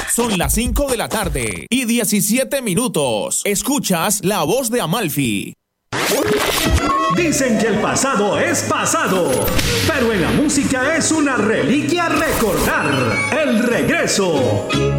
Son las 5 de la tarde y 17 minutos. Escuchas La Voz de Amalfi. Dicen que el pasado es pasado, pero en la música es una reliquia recordar. El regreso.